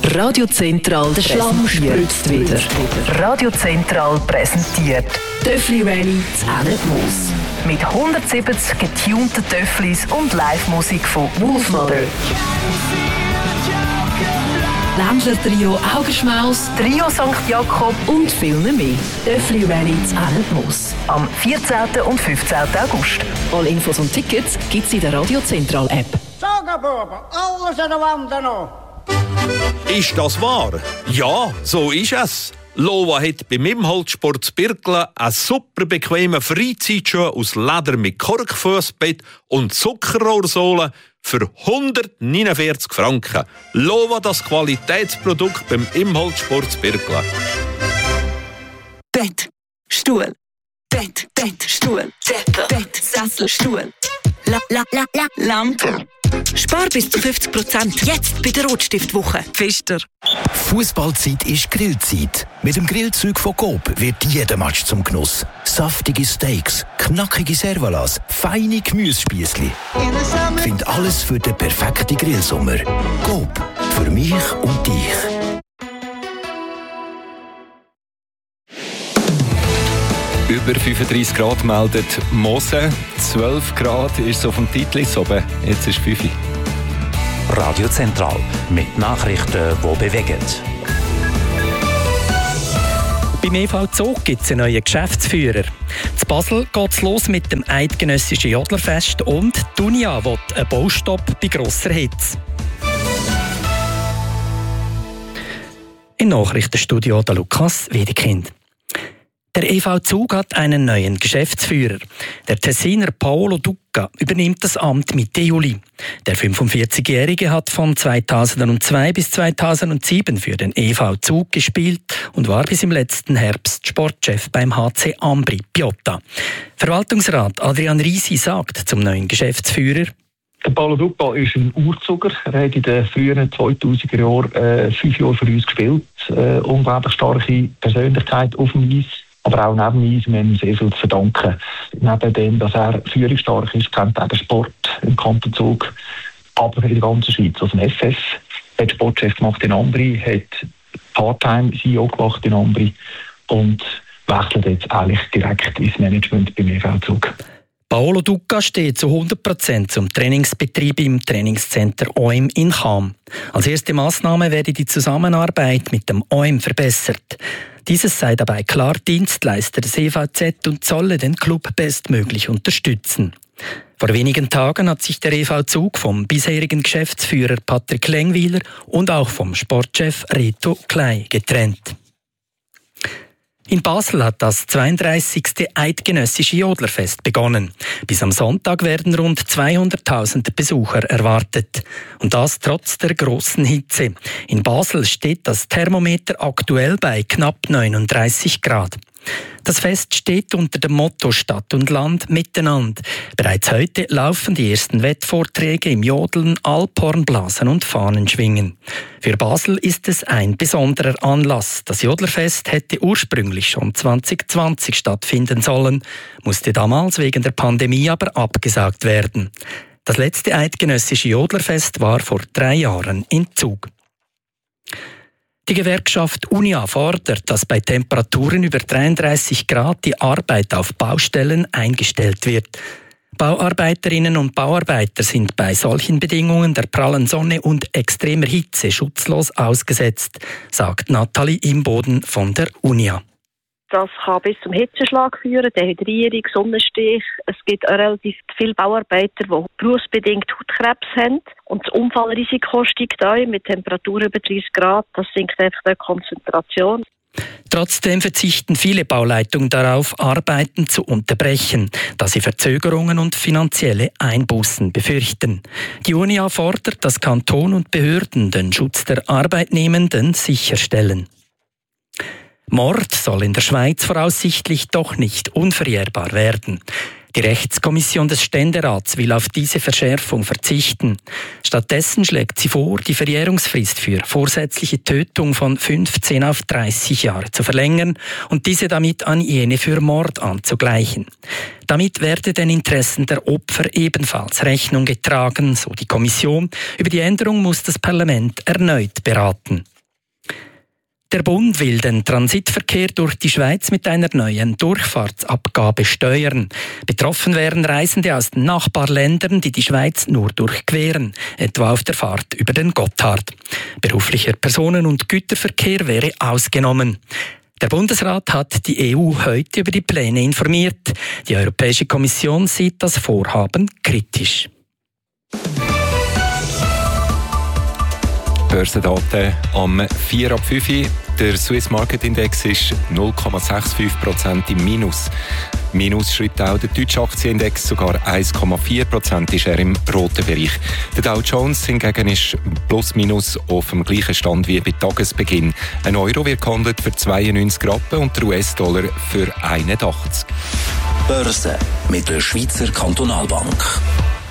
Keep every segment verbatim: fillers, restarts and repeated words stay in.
Radio Zentral, der Schlamm spritzt wieder. Radio Zentral präsentiert Töffli Rally Zähne-Moos. Mit hundertsiebzig getunten Töfflis und Live-Musik von Wolfmother. Ländler Trio Augenschmaus, Trio Sankt Jakob und viel mehr. Töffli Rally Zähne-Moos. Am vierzehnten und fünfzehnten August. Alle Infos und Tickets gibt's in der Radio Zentral App. Sagen, Buben, alles an der Wand noch. Ist das wahr? Ja, so ist es. Lova hat beim Imholzsport zu Birkelen einen super bequemen Freizeitschuh aus Leder mit Korkfussbett und Zuckerrohrsohle für hundertneunundvierzig Franken. Lova, das Qualitätsprodukt beim Imholzsport zu Birkelen. Bett, Stuhl, Bett, Bett, Stuhl, Decke, Bett, Sessel, Stuhl, la, la, la, la, Lampe. Spar bis zu fünfzig Prozent jetzt bei der Rotstiftwoche. Pfister. Fußballzeit ist Grillzeit. Mit dem Grillzeug von Coop wird jeder Match zum Genuss. Saftige Steaks, knackige Servalas, feine Gemüsespießli. Find alles für den perfekten Grillsommer. Coop, für mich und dich. Über fünfunddreissig Grad meldet Mose. zwölf Grad ist so vom Titel oben. Jetzt ist fünf. Radio Zentral mit Nachrichten, die bewegen. Beim E V Zug gibt es einen neuen Geschäftsführer. In Basel geht es los mit dem eidgenössischen Jodlerfest und die Unia will einen Baustopp bei grosser Hitze. Im Nachrichtenstudio der Lukas Wiedekind. Der E V Zug hat einen neuen Geschäftsführer. Der Tessiner Paolo Ducca übernimmt das Amt Mitte Juli. Der fünfundvierzigjährige hat von zweitausendzwei bis zweitausendsieben für den E V Zug gespielt und war bis im letzten Herbst Sportchef beim H C Ambri Piotta. Verwaltungsrat Adrian Risi sagt zum neuen Geschäftsführer: Der Paolo Ducca ist ein Urzuger. Er hat in den früheren zweitausender Jahren äh, fünf Jahre für uns gespielt. Äh, unglaublich starke Persönlichkeit auf dem Eis. Aber auch neben uns, wir haben ihm sehr viel zu verdanken. Neben dem, dass er führungsstark ist, kennt er den Sport im Kanton Zug, aber in der ganzen Schweiz. Also ein F S hat Sportchef gemacht in Ambri, hat Part-Time-C E O gemacht in Ambri und wechselt jetzt eigentlich direkt ins Management beim E V Zug. Paolo Ducca steht zu hundert Prozent zum Trainingsbetrieb im Trainingscenter O M in Cham. Als erste Massnahme werde die Zusammenarbeit mit dem O M verbessert. Dieses sei dabei klar Dienstleister des E V Z und solle den Club bestmöglich unterstützen. Vor wenigen Tagen hat sich der E V Zug vom bisherigen Geschäftsführer Patrick Lengwiler und auch vom Sportchef Reto Klei getrennt. In Basel hat das zweiunddreissigste Eidgenössische Jodlerfest begonnen. Bis am Sonntag werden rund zweihunderttausend Besucher erwartet. Und das trotz der grossen Hitze. In Basel steht das Thermometer aktuell bei knapp neununddreißig Grad. Das Fest steht unter dem Motto Stadt und Land miteinander. Bereits heute laufen die ersten Wettvorträge im Jodeln, Alphornblasen und Fahnenschwingen. Für Basel ist es ein besonderer Anlass. Das Jodlerfest hätte ursprünglich schon zwanzig zwanzig stattfinden sollen, musste damals wegen der Pandemie aber abgesagt werden. Das letzte eidgenössische Jodlerfest war vor drei Jahren in Zug. Die Gewerkschaft Unia fordert, dass bei Temperaturen über dreiunddreißig Grad die Arbeit auf Baustellen eingestellt wird. Bauarbeiterinnen und Bauarbeiter sind bei solchen Bedingungen der prallen Sonne und extremer Hitze schutzlos ausgesetzt, sagt Nathalie Imboden von der Unia. Das kann bis zum Hitzeschlag führen, Dehydrierung, Sonnenstich. Es gibt auch relativ viele Bauarbeiter, die berufsbedingt Hautkrebs haben. Und das Unfallrisiko steigt auch mit Temperaturen über dreißig Grad. Das sinkt einfach die Konzentration. Trotzdem verzichten viele Bauleitungen darauf, Arbeiten zu unterbrechen, da sie Verzögerungen und finanzielle Einbußen befürchten. Die Unia fordert, dass Kanton und Behörden den Schutz der Arbeitnehmenden sicherstellen. Mord soll in der Schweiz voraussichtlich doch nicht unverjährbar werden. Die Rechtskommission des Ständerats will auf diese Verschärfung verzichten. Stattdessen schlägt sie vor, die Verjährungsfrist für vorsätzliche Tötung von fünfzehn auf dreißig Jahre zu verlängern und diese damit an jene für Mord anzugleichen. Damit werde den Interessen der Opfer ebenfalls Rechnung getragen, so die Kommission. Über die Änderung muss das Parlament erneut beraten. Der Bund will den Transitverkehr durch die Schweiz mit einer neuen Durchfahrtsabgabe steuern. Betroffen wären Reisende aus den Nachbarländern, die die Schweiz nur durchqueren, etwa auf der Fahrt über den Gotthard. Beruflicher Personen- und Güterverkehr wäre ausgenommen. Der Bundesrat hat die E U heute über die Pläne informiert. Die Europäische Kommission sieht das Vorhaben kritisch. Börsendaten am vier ab fünf. Der Swiss Market Index ist null Komma fünfundsechzig Prozent im Minus. Minus schreibt auch der deutsche Aktienindex, sogar eins Komma vier Prozent ist er im roten Bereich. Der Dow Jones hingegen ist plus minus auf dem gleichen Stand wie bei Tagesbeginn. Ein Euro wird gehandelt für zweiundneunzig Rappen und der U S-Dollar für einundachtzig. Börse mit der Schweizer Kantonalbank.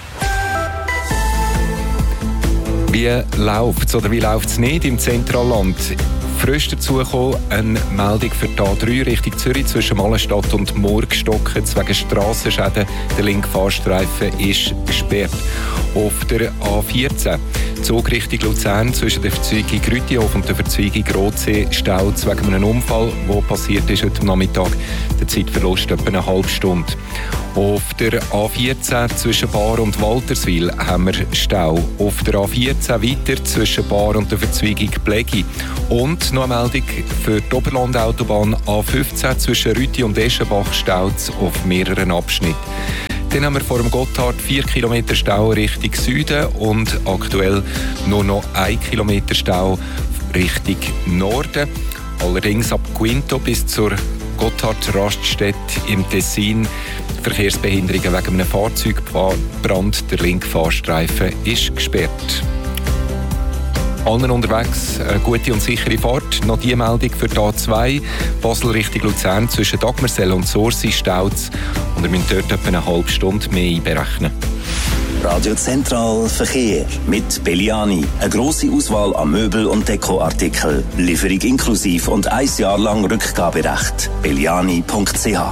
Wie läuft es oder wie läuft es nicht im Zentralland? Frisch dazugekommen eine Meldung für die A drei Richtung Zürich zwischen Malenstadt und Murgstocken wegen Strassenschäden. Der linke Fahrstreifen ist gesperrt. Auf der A vierzehn Zug Richtung Luzern zwischen der Verzweigung Rütihof und der Verzweigung Rotsee staut wegen einem Unfall, der passiert ist heute Nachmittag. Der Zeitverlust etwa eine halbe Stunde. Auf der A vierzehn zwischen Bar und Walterswil haben wir Stau. Auf der A vierzehn weiter zwischen Bar und der Verzweigung Blegi. Und noch eine Meldung für die Oberlandautobahn A fünfzehn zwischen Rüti und Eschenbach staut auf mehreren Abschnitten. Dann haben wir vor dem Gotthard vier Kilometer Stau Richtung Süden und aktuell nur noch ein Kilometer Stau Richtung Norden. Allerdings ab Quinto bis zur Gotthard-Raststätte im Tessin Verkehrsbehinderungen wegen einem Fahrzeugbrand. Der linke Fahrstreifen ist gesperrt. Allen unterwegs eine gute und sichere Fahrt. Noch die Meldung für die A zwei Basel Richtung Luzern zwischen Dagmersel und Sursi staut es. Und ihr müsst dort etwa eine halbe Stunde mehr einberechnen. Radio Zentral Verkehr mit Belliani. Eine grosse Auswahl an Möbel- und Dekoartikeln. Lieferung inklusiv und ein Jahr lang Rückgaberecht. belliani punkt c h.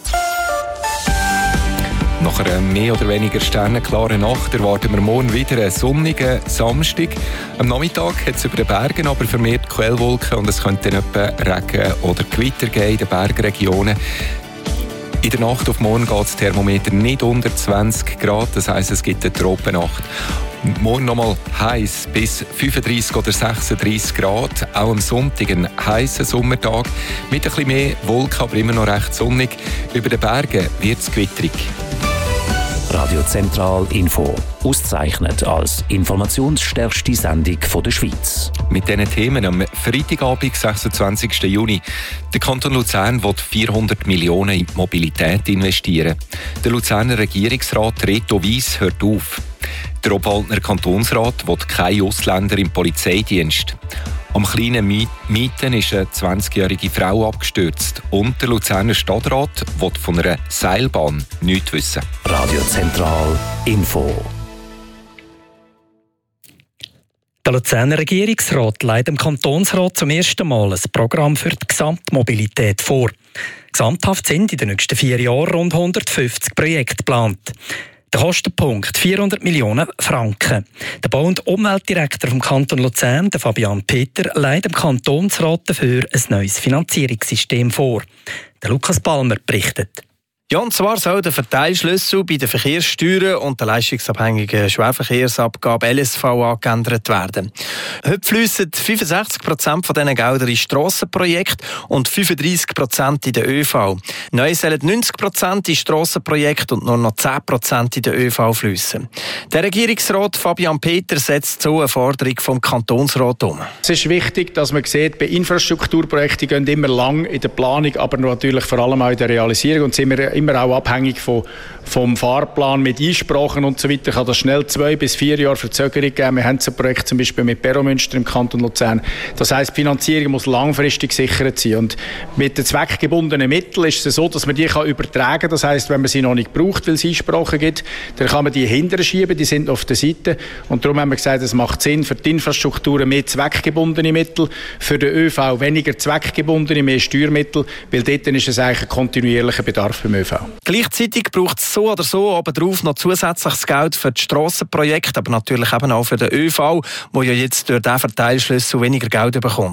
Nach einer mehr oder weniger sternenklaren Nacht erwarten wir morgen wieder einen sonnigen Samstag. Am Nachmittag hat es über den Bergen aber vermehrt Quellwolken und es könnte dann etwa Regen oder Gewitter geben in den Bergregionen. In der Nacht auf morgen geht das Thermometer nicht unter zwanzig Grad, das heisst, es gibt eine Tropennacht. Morgen nochmal heiß bis fünfunddreissig oder sechsunddreissig Grad. Auch am Sonntag ein heißer Sommertag mit ein bisschen mehr Wolken, aber immer noch recht sonnig. Über den Bergen wird es gewitterig. Radio Zentral Info. Ausgezeichnet als informationsstärkste Sendung der Schweiz. Mit diesen Themen am Freitagabend, sechsundzwanzigsten Juni. Der Kanton Luzern will vierhundert Millionen in die Mobilität investieren. Der Luzerner Regierungsrat Reto Weiss hört auf. Der Obwaldner Kantonsrat will keine Ausländer im Polizeidienst. Am kleinen Mieten ist eine zwanzigjährige Frau abgestürzt und der Luzerner Stadtrat will von einer Seilbahn nichts wissen. Radio Zentral Info. Der Luzerner Regierungsrat legt dem Kantonsrat zum ersten Mal ein Programm für die Gesamtmobilität vor. Gesamthaft sind in den nächsten vier Jahren rund hundertfünfzig Projekte geplant. Der Kostenpunkt vierhundert Millionen Franken. Der Bau- und Umweltdirektor vom Kanton Luzern, der Fabian Peter, legt dem Kantonsrat dafür ein neues Finanzierungssystem vor. Der Lukas Palmer berichtet. Ja, und zwar soll der Verteilschlüssel bei den Verkehrssteuern und der leistungsabhängigen Schwerverkehrsabgabe L S V angeändert werden. Heute fliessen fünfundsechzig Prozent von diesen Geldern in Strassenprojekte und fünfunddreissig Prozent in den Ö V. Neu sollen neunzig Prozent in Strassenprojekte und nur noch zehn Prozent in den Ö V fliessen. Der Regierungsrat Fabian Peter setzt so eine Forderung vom Kantonsrat um. Es ist wichtig, dass man sieht, bei Infrastrukturprojekten gehen immer lang in der Planung, aber natürlich vor allem auch in der Realisierung und sind wir immer auch abhängig von, vom Fahrplan mit Einsprachen und so weiter. Kann das schnell zwei bis vier Jahre Verzögerung geben. Wir haben so ein Projekt zum Beispiel mit Peromünster im Kanton Luzern. Das heisst, die Finanzierung muss langfristig gesichert sein. Und mit den zweckgebundenen Mitteln ist es so, dass man die kann übertragen kann. Das heisst, wenn man sie noch nicht braucht, weil es Einsprachen gibt, dann kann man die hinterher schieben. Die sind auf der Seite. Und darum haben wir gesagt, es macht Sinn für die Infrastrukturen mehr zweckgebundene Mittel, für den Ö V weniger zweckgebundene, mehr Steuermittel, weil dort ist es eigentlich ein kontinuierlicher Bedarf beim Ö V. Gleichzeitig braucht es so oder so obendrauf noch zusätzliches Geld für die Strassenprojekte, aber natürlich eben auch für den Ö V, der ja jetzt durch diesen Verteilschlüssel weniger Geld bekommt.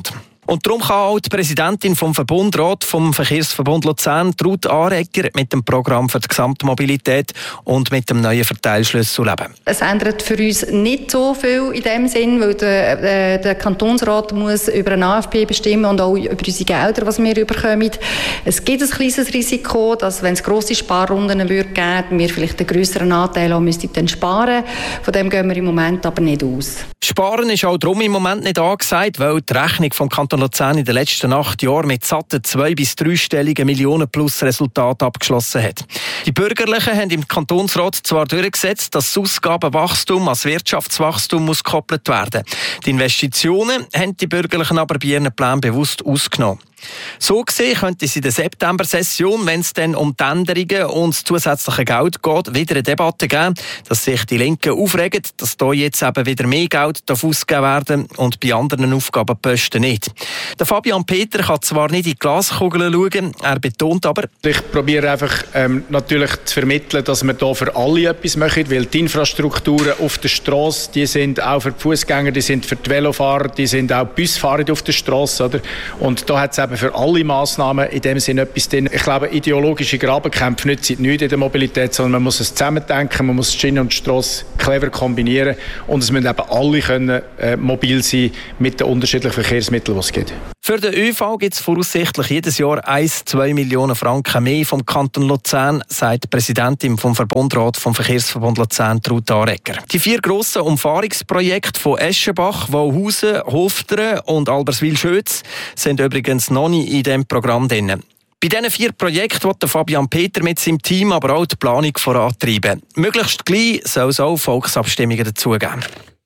Und darum kann auch die Präsidentin vom Verbundrat vom Verkehrsverbund Luzern, Ruth Aregger, mit dem Programm für die Gesamtmobilität und mit dem neuen Verteilschlüssel leben. Es ändert für uns nicht so viel in dem Sinn, weil der, äh, der Kantonsrat muss über einen A F P bestimmen und auch über unsere Gelder, was wir bekommen. Es gibt ein kleines Risiko, dass, wenn es grosse Sparrunden würde geben, wir vielleicht einen grösseren Anteil auch müssten dann sparen. Von dem gehen wir im Moment aber nicht aus. Sparen ist auch darum im Moment nicht angesagt, weil die Rechnung vom Kanton Luzern in den letzten acht Jahren mit satten zwei- bis dreistelligen Millionen plus Resultat abgeschlossen hat. Die Bürgerlichen haben im Kantonsrat zwar durchgesetzt, dass das Ausgabenwachstum als Wirtschaftswachstum muss gekoppelt werden. Die Investitionen haben die Bürgerlichen aber bei ihren Plänen bewusst ausgenommen. So gesehen könnte es in der September-Session, wenn es dann um die Änderungen und das zusätzliche Geld geht, wieder eine Debatte geben, dass sich die Linken aufregen, dass da jetzt eben wieder mehr Geld ausgegeben werden und bei anderen Aufgabenposten nicht. Der Fabian Peter kann zwar nicht in die Glaskugel schauen, er betont aber, ich probiere einfach ähm, natürlich zu vermitteln, dass wir hier für alle etwas machen, weil die Infrastrukturen auf der Straße, die sind auch für die Fußgänger, die sind für die Velofahrer, die sind auch Busfahrer auf der Straße, oder? Und da hat es eben für alle Massnahmen in dem Sinne etwas drin. Ich glaube, ideologische Grabenkämpfe nützen nichts in der Mobilität, sondern man muss es zusammendenken, man muss die Schiene und die Strasse clever kombinieren und es müssen eben alle können, äh, mobil sein mit den unterschiedlichen Verkehrsmitteln, die es gibt. Für den ÖV gibt es voraussichtlich jedes Jahr ein bis zwei Millionen Franken mehr vom Kanton Luzern, sagt die Präsidentin vom Verbundrat vom Verkehrsverbund Luzern, Ruth Aregger. Die vier grossen Umfahrungsprojekte von Eschenbach, Wauhausen, Hofteren und Alberswil-Schötz sind übrigens noch nicht in diesem Programm drin. Bei diesen vier Projekten will Fabian Peter mit seinem Team aber auch die Planung vorantreiben. Möglichst gleich soll es auch Volksabstimmungen dazugeben.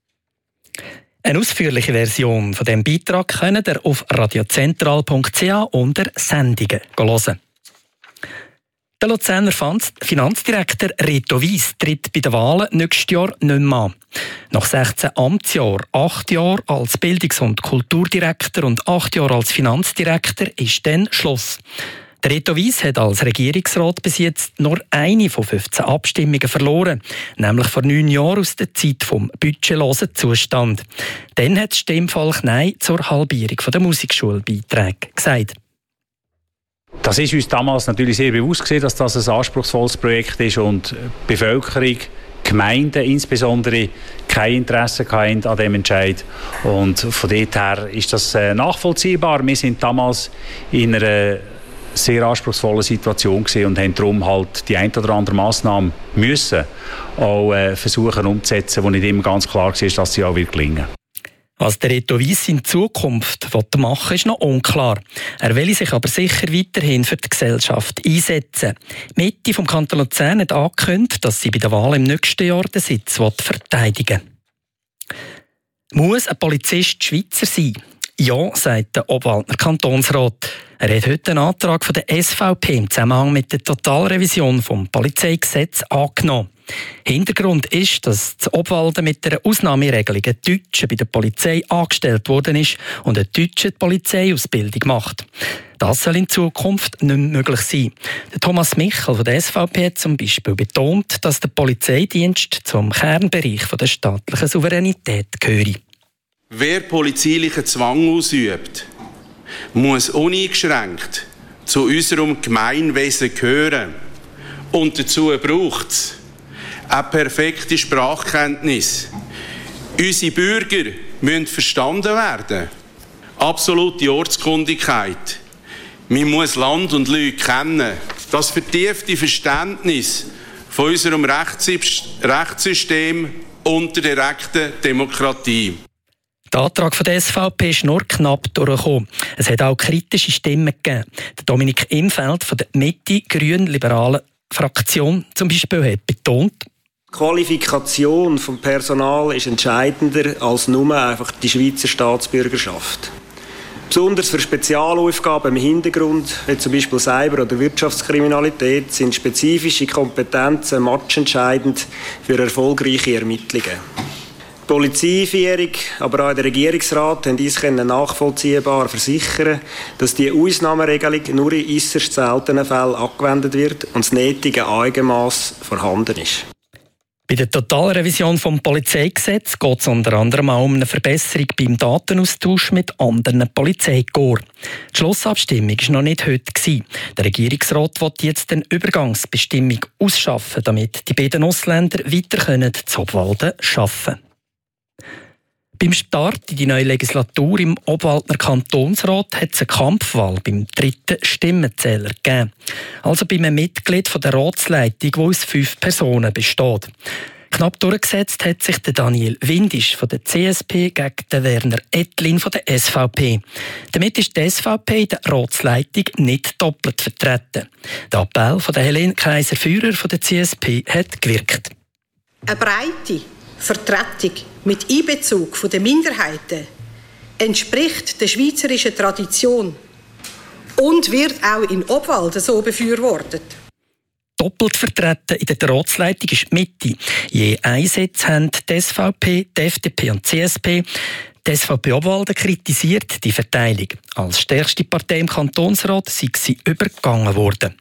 Eine ausführliche Version von diesem Beitrag könnt ihr auf radiozentral punkt c h unter Sendungen hören. Der Luzerner Finanzdirektor Reto Wyss tritt bei den Wahlen nächstes Jahr nicht mehr an. Nach sechzehn Amtsjahren, acht Jahre als Bildungs- und Kulturdirektor und acht Jahre als Finanzdirektor ist dann Schluss. Der Reto Wyss hat als Regierungsrat bis jetzt nur eine von fünfzehn Abstimmungen verloren, nämlich vor neun Jahren aus der Zeit vom budgetlosen Zustand. Dann hat das Stimmvolk Nein zur Halbierung der Musikschulbeiträge gesagt. Das ist uns damals natürlich sehr bewusst gewesen, dass das ein anspruchsvolles Projekt ist und die Bevölkerung, Gemeinden insbesondere, kein Interesse hatten an diesem Entscheid. Und von dort her ist das nachvollziehbar. Wir sind damals in einer sehr anspruchsvolle Situation gewesen und haben darum halt die ein oder andere Massnahme müssen auch äh, versuchen umzusetzen, wo nicht immer ganz klar war, dass sie auch wird gelingen. Was der Reto Wyss in Zukunft machen will, ist noch unklar. Er will sich aber sicher weiterhin für die Gesellschaft einsetzen. Die Mitte vom Kanton Luzern hat angekündigt, dass sie bei der Wahl im nächsten Jahr den Sitz verteidigen will. Muss ein Polizist Schweizer sein? Ja, sagt der Obwaldner Kantonsrat. Er hat heute einen Antrag von der S V P im Zusammenhang mit der Totalrevision vom Polizeigesetz angenommen. Hintergrund ist, dass das Obwalden mit einer Ausnahmeregelung ein Deutscher bei der Polizei angestellt worden ist und ein Deutscher die Polizeiausbildung macht. Das soll in Zukunft nicht mehr möglich sein. Der Thomas Michel von der S V P hat zum Beispiel betont, dass der Polizeidienst zum Kernbereich der staatlichen Souveränität gehöre. Wer polizeilichen Zwang ausübt, muss uneingeschränkt zu unserem Gemeinwesen gehören. Und dazu braucht es eine perfekte Sprachkenntnis. Unsere Bürger müssen verstanden werden. Absolute Ortskundigkeit. Man muss Land und Leute kennen. Das vertiefte Verständnis von unserem Rechtssystem und der direkten Demokratie. Der Antrag von der S V P ist nur knapp durchgekommen. Es hat auch kritische Stimmen gegeben. Der Dominik Imfeld von der Mitte-Grün-Liberalen Fraktion zum Beispiel hat betont, die Qualifikation des Personals ist entscheidender als nur einfach die Schweizer Staatsbürgerschaft. Besonders für Spezialaufgaben im Hintergrund, wie zum Beispiel Cyber- oder Wirtschaftskriminalität, sind spezifische Kompetenzen matchentscheidend für erfolgreiche Ermittlungen. Die Polizeiführung, aber auch der Regierungsrat haben uns nachvollziehbar versichern, dass die Ausnahmeregelung nur in äußerst seltenen Fällen angewendet wird und das nötige Eigenmaß vorhanden ist. Bei der Totalrevision des Polizeigesetzes geht es unter anderem auch um eine Verbesserung beim Datenaustausch mit anderen Polizeikorps. Die Schlussabstimmung war noch nicht heute. Der Regierungsrat will jetzt eine Übergangsbestimmung ausschaffen, damit die beiden Ausländer weiter zu Obwalden arbeiten können. Beim Start in die neue Legislatur im Obwaldner Kantonsrat hat es eine Kampfwahl beim dritten Stimmenzähler gegeben. Also bei einem Mitglied der Ratsleitung, die aus fünf Personen besteht. Knapp durchgesetzt hat sich der Daniel Windisch von der C S P gegen den Werner Ettlin von der S V P. Damit ist die S V P in der Ratsleitung nicht doppelt vertreten. Der Appell von der Helene Kaiser-Führer von der C S P hat gewirkt. Eine breite Vertretung mit Einbezug der Minderheiten entspricht der schweizerischen Tradition und wird auch in Obwalden so befürwortet. Doppelt vertreten in der Ratsleitung ist die Mitte. Je einen Sitz haben die S V P, die F D P und die C S P. Die S V P Obwalden kritisiert die Verteilung. Als stärkste Partei im Kantonsrat sei sie übergangen worden.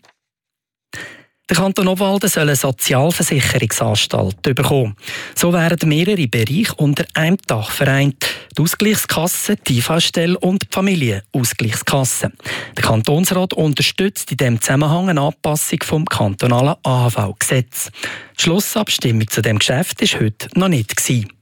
Der Kanton Obwalden soll eine Sozialversicherungsanstalt bekommen. So werden mehrere Bereiche unter einem Dach vereint. Die Ausgleichskasse, die I V A-Stelle und die Familienausgleichskasse. Der Kantonsrat unterstützt in diesem Zusammenhang eine Anpassung vom kantonalen A H V-Gesetz. Die Schlussabstimmung zu diesem Geschäft war heute noch nicht gewesen.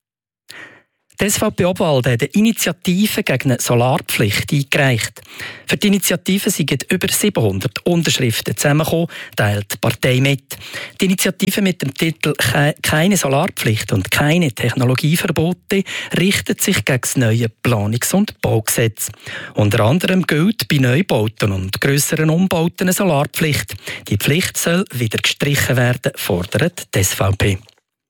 Die S V P Obwalden hat eine Initiative gegen eine Solarpflicht eingereicht. Für die Initiative sind über siebenhundert Unterschriften zusammengekommen, teilt die Partei mit. Die Initiative mit dem Titel «Keine Solarpflicht und keine Technologieverbote» richtet sich gegen das neue Planungs- und Baugesetz. Unter anderem gilt bei Neubauten und grösseren Umbauten eine Solarpflicht. Die Pflicht soll wieder gestrichen werden, fordert die S V P.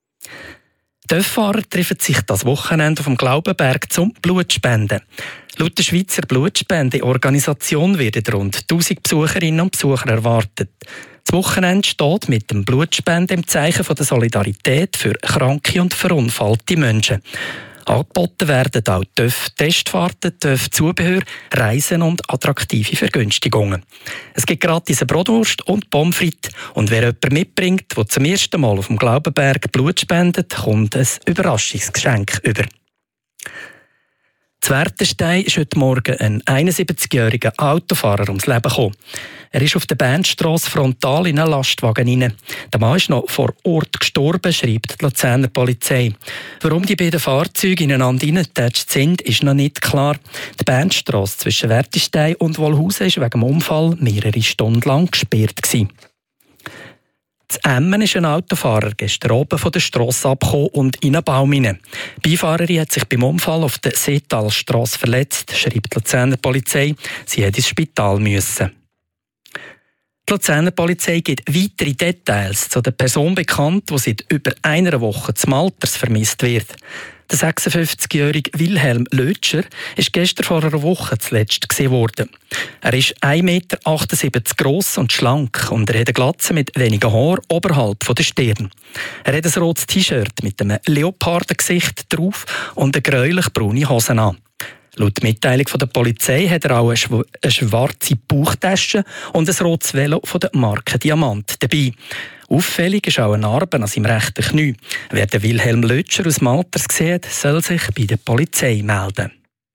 Die Töfffahrer treffen sich das Wochenende auf dem Glaubenberg zum Blutspenden. Laut der Schweizer Blutspendeorganisation werden rund tausend Besucherinnen und Besucher erwartet. Das Wochenende steht mit dem Blutspenden im Zeichen der Solidarität für kranke und verunfallte Menschen. Angeboten werden auch T Ö F-Testfahrten, T Ö F-Zubehör, Reisen und attraktive Vergünstigungen. Es gibt gratis eine Bratwurst und Pommes frites. Und wer jemanden mitbringt, der zum ersten Mal auf dem Glaubenberg Blut spendet, kommt ein Überraschungsgeschenk über. Zu Wertenstein ist heute Morgen ein einundsiebzigjähriger Autofahrer ums Leben gekommen. Er ist auf der Bernstrasse frontal in einen Lastwagen hinein. Der Mann ist noch vor Ort gestorben, schreibt die Luzerner Polizei. Warum die beiden Fahrzeuge ineinander hineingetatscht sind, ist noch nicht klar. Die Bernstrasse zwischen Wertenstein und Wollhausen war wegen dem Unfall mehrere Stunden lang gesperrt gewesen. In Emmen ist ein Autofahrer gestern oben von der Strasse abgekommen und in einen Baum hinein. Die Beifahrerin hat sich beim Unfall auf der Seetalstrasse verletzt, schreibt die Luzerner Polizei. Sie hat ins Spital müssen. Die Luzerner Polizei gibt weitere Details zu der Person bekannt, die seit über einer Woche zum Alters vermisst wird. Der sechsundfünfzigjährige Wilhelm Lötscher ist gestern vor einer Woche zuletzt gesehen worden. Er ist ein Meter achtundsiebzig gross und schlank und er hat eine Glatze mit wenigen Haaren oberhalb der Stirn. Er hat ein rotes T-Shirt mit einem Leopardengesicht drauf und eine gräulich-braune Hose an. Laut Mitteilung von der Polizei hat er auch eine, schw- eine schwarze Bauchtasche und ein rotes Velo von der Marke Diamant dabei. Auffällig ist auch eine Narbe an seinem rechten Knie. Wer den Wilhelm Lötscher aus Malters sieht, soll sich bei der Polizei melden.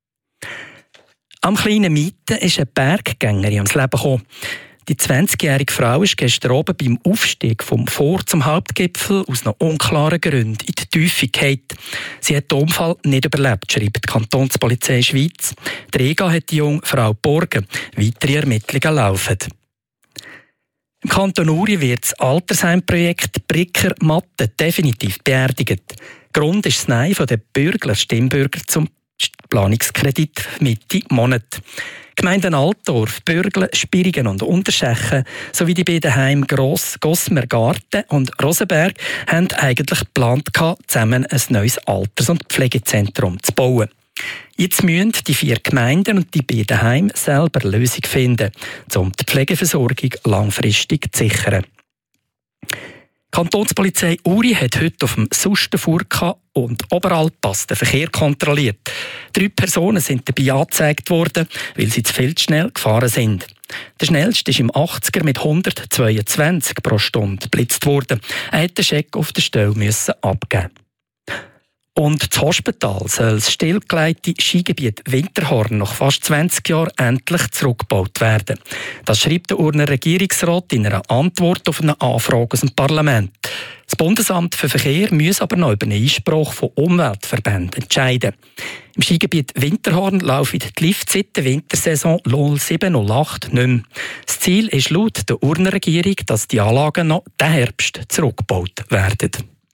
Am kleinen Mieten ist eine Berggängerin ums Leben gekommen. Die zwanzigjährige Frau ist gestern oben beim Aufstieg vom Vor zum Hauptgipfel aus noch unklaren Gründen in die Tiefe gefallen. Sie hat den Unfall nicht überlebt, schreibt die Kantonspolizei Schweiz. Der E G A hat die junge Frau geborgen. Weitere Ermittlungen laufen. Im Kanton Uri wird das Altersheimprojekt Bricker-Matte definitiv beerdigt. Grund ist das Nein der Bürgler Stimmbürger zum Planungskredit Mitte Monat. Die Gemeinden Altdorf, Bürgle, Spirigen und Unterschechen sowie die beiden Heime Gross, Gossmergarten und Rosenberg haben eigentlich geplant, zusammen ein neues Alters- und Pflegezentrum zu bauen. Jetzt müssen die vier Gemeinden und die beiden Heime selber Lösung finden, um die Pflegeversorgung langfristig zu sichern. Die Kantonspolizei Uri hat heute auf dem Sustenfurka und Oberalpass den Verkehr kontrolliert. Drei Personen sind dabei angezeigt worden, weil sie zu viel zu schnell gefahren sind. Der schnellste ist im achtziger mit hundertzweiundzwanzig pro Stunde geblitzt worden. Er hätte den Scheck auf der Stelle müssen abgeben. Und das Hospital soll das stillgelegte Skigebiet Winterhorn nach fast zwanzig Jahren endlich zurückgebaut werden. Das schreibt der Urner Regierungsrat in einer Antwort auf eine Anfrage aus dem Parlament. Das Bundesamt für Verkehr muss aber noch über einen Einspruch von Umweltverbänden entscheiden. Im Skigebiet Winterhorn laufen die Lifts seit der Wintersaison null sieben null acht nicht mehr. Das Ziel ist laut der Urner Regierung, dass die Anlagen noch diesen Herbst zurückgebaut werden.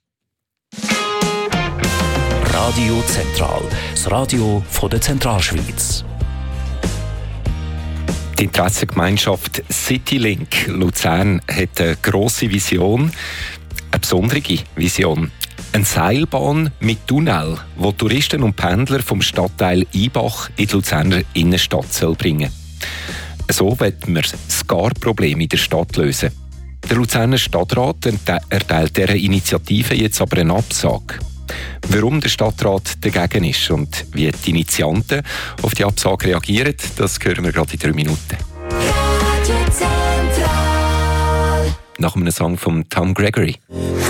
Radio Zentral, das Radio von der Zentralschweiz. Die Interessengemeinschaft Citylink Luzern hat eine grosse Vision, eine besondere Vision. Eine Seilbahn mit Tunnel, die Touristen und Pendler vom Stadtteil Ibach in die Luzerner Innenstadt soll bringen. So wird man das Gar-Problem in der Stadt lösen. Der Luzerner Stadtrat erteilt dieser Initiative jetzt aber eine Absage. Warum der Stadtrat dagegen ist und wie die Initianten auf die Absage reagieren, das hören wir gerade in drei Minuten. Nach einem Song von Tom Gregory.